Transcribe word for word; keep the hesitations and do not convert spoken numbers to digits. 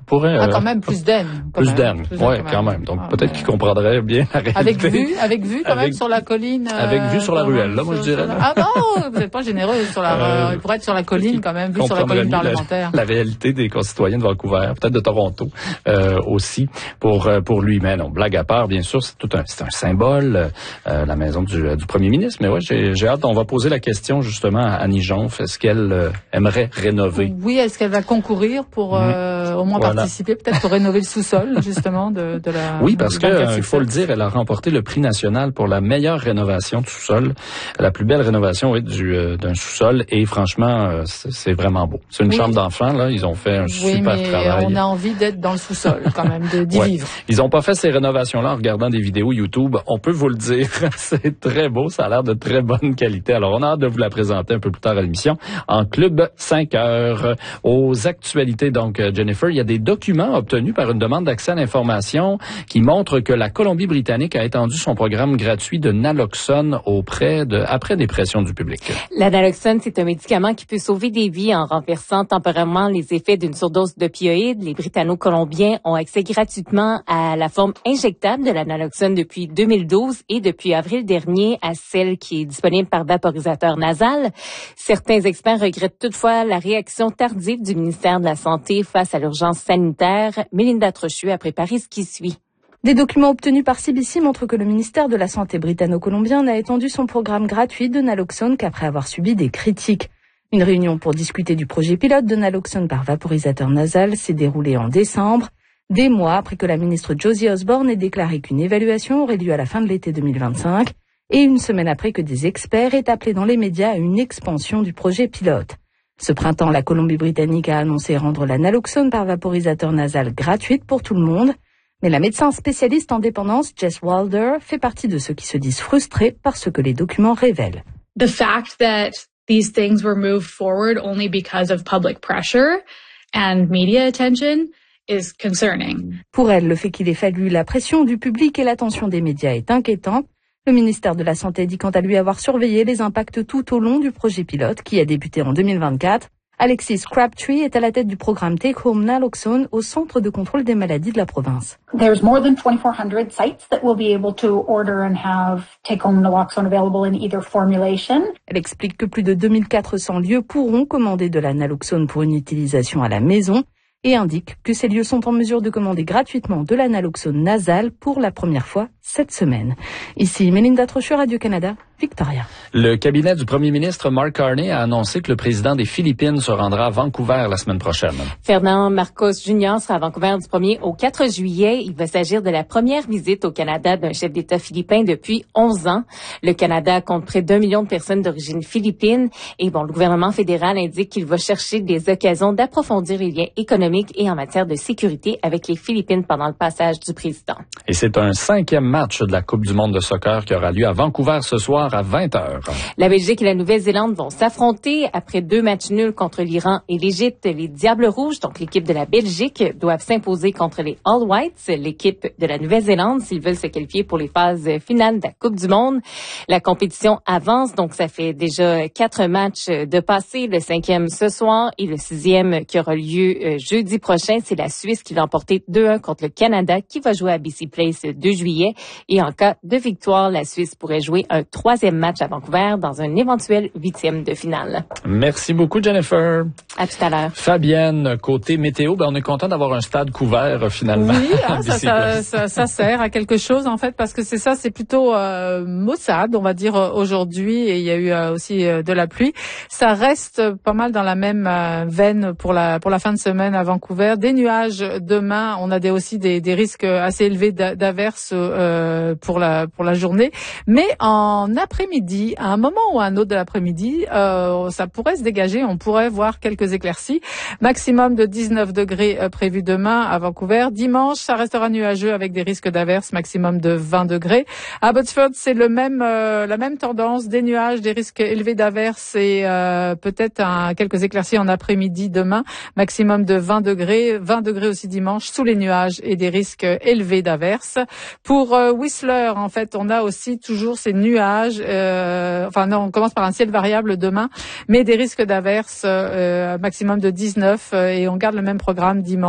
pourrait... Ah, quand même, plus d'N. Plus d'N, oui, quand même. Donc, ah, peut-être mais... qu'il comprendrait bien la réalité. Avec vue, avec vue quand avec, même sur la colline. Euh, avec vue sur la ruelle, là, moi, je dirais. La... Ah non, vous n'êtes pas généreux sur la... Euh, il pourrait être sur la colline, quand même, vue sur la colline parlementaire. La, la réalité des concitoyens de Vancouver, peut-être de Toronto euh, aussi, pour pour lui. Mais non, blague à part, bien sûr, c'est tout un, c'est un symbole, euh, la maison du, du premier ministre. Mais ouais, j'ai, j'ai hâte, on va poser la question, justement, à Annie Jonf. Est-ce qu'elle euh, aimerait rénover? Oui, est-ce qu'elle va concourir pour euh, au moins voilà. participer, peut-être pour rénover le sous-sol, justement, de, de la... Oui, parce que, il faut le dire, elle a remporté le prix national pour la meilleure rénovation du sous-sol, la plus belle rénovation, oui, du, euh, d'un sous-sol, et franchement, euh, c'est, c'est vraiment beau. C'est une oui. chambre d'enfant, là, ils ont fait un oui, super mais travail. On a envie d'être dans le sous-sol, quand même, de, d'y ouais. vivre. Ils n'ont pas fait ces rénovations-là en regardant des vidéos YouTube, on peut vous le dire, c'est très beau, ça a l'air de très bonne qualité. Alors, on a hâte de vous la présenter un peu plus tard à l'émission, en Club cinq heures. Aux actualités, donc, Jennifer, il y a des documents obtenus par une demande d'accès à l'information qui montrent que la Colombie-Britannique a étendu son programme gratuit de naloxone auprès de, après des pressions du public. La naloxone, c'est un médicament qui peut sauver des vies en renversant temporairement les effets d'une surdose d'opioïdes. Les Britanno-Colombiens ont accès gratuitement à la forme injectable de la naloxone depuis deux mille douze et depuis avril dernier à celle qui est disponible par vaporisateur nasal. Certains experts regrettent toutefois la réaction tardive du ministère de la Santé face à l'urgence sanitaire. Mélinda Trochu a préparé ce qui suit. Des documents obtenus par C B C montrent que le ministère de la Santé britanno-colombien n'a étendu son programme gratuit de naloxone qu'après avoir subi des critiques. Une réunion pour discuter du projet pilote de naloxone par vaporisateur nasal s'est déroulée en décembre, des mois après que la ministre Josie Osborne ait déclaré qu'une évaluation aurait lieu à la fin de l'été deux mille vingt-cinq et une semaine après que des experts aient appelé dans les médias à une expansion du projet pilote. Ce printemps, la Colombie-Britannique a annoncé rendre la naloxone par vaporisateur nasal gratuite pour tout le monde. Mais la médecin spécialiste en dépendance, Jess Wilder, fait partie de ceux qui se disent frustrés par ce que les documents révèlent. The fact that these things were moved forward only because of public pressure and media attention is concerning. Pour elle, le fait qu'il ait fallu la pression du public et l'attention des médias est inquiétant. Le ministère de la Santé dit quant à lui avoir surveillé les impacts tout au long du projet pilote qui a débuté en deux mille vingt-quatre. Alexis Crabtree est à la tête du programme Take Home Naloxone au Centre de contrôle des maladies de la province. There's more than twenty-four hundred sites that will be able to order and have Take Home Naloxone available in either formulation. Elle explique que plus de deux mille quatre cents lieux pourront commander de la naloxone pour une utilisation à la maison et indique que ces lieux sont en mesure de commander gratuitement de la naloxone nasale pour la première fois cette semaine. Ici, Mélinda Trochu, Radio-Canada, Victoria. Le cabinet du premier ministre Mark Carney a annoncé que le président des Philippines se rendra à Vancouver la semaine prochaine. Fernand Marcos Junior sera à Vancouver du premier au quatre juillet. Il va s'agir de la première visite au Canada d'un chef d'État philippin depuis onze ans. Le Canada compte près d'un million de personnes d'origine philippine. Et bon, le gouvernement fédéral indique qu'il va chercher des occasions d'approfondir les liens économiques et en matière de sécurité avec les Philippines pendant le passage du président. Et c'est un cinquième match de la Coupe du monde de soccer qui aura lieu à Vancouver ce soir à vingt heures. La Belgique et la Nouvelle-Zélande vont s'affronter après deux matchs nuls contre l'Iran et l'Égypte. Les Diables Rouges, donc l'équipe de la Belgique, doivent s'imposer contre les All Whites, l'équipe de la Nouvelle-Zélande, s'ils veulent se qualifier pour les phases finales de la Coupe du monde. La compétition avance, donc ça fait déjà quatre matchs de passé, le cinquième ce soir et le sixième qui aura lieu jeudi prochain. C'est la Suisse qui va emporter deux un contre le Canada qui va jouer à B C Place le deux juillet. Et en cas de victoire, la Suisse pourrait jouer un troisième match à Vancouver dans un éventuel huitième de finale. Merci beaucoup, Jennifer. À tout à l'heure. Fabienne, côté météo, ben on est content d'avoir un stade couvert finalement. Oui, hein, ça, ça, ça, ça sert à quelque chose en fait parce que c'est ça, c'est plutôt euh, maussade, on va dire aujourd'hui, et il y a eu euh, aussi euh, de la pluie. Ça reste pas mal dans la même euh, veine pour la pour la fin de semaine à Vancouver. Des nuages demain, on a des, aussi des, des risques assez élevés d'averses euh, pour la pour la journée, mais en après-midi, à un moment ou à un autre de l'après-midi, euh, ça pourrait se dégager, on pourrait voir quelques éclaircies. Maximum de dix-neuf degrés euh, prévu demain à Vancouver. Dimanche, ça restera nuageux avec des risques d'averses, maximum de vingt degrés. À Abbotsford, c'est le même euh, la même tendance, des nuages, des risques élevés d'averses et euh, peut-être un, quelques éclaircies en après-midi demain, maximum de vingt degrés, vingt degrés aussi dimanche sous les nuages et des risques élevés d'averses. Pour euh, Whistler, en fait, on a aussi toujours ces nuages, euh, enfin non, on commence par un ciel variable demain, mais des risques d'averses, euh, maximum de dix-neuf, euh, et on garde le même programme dimanche.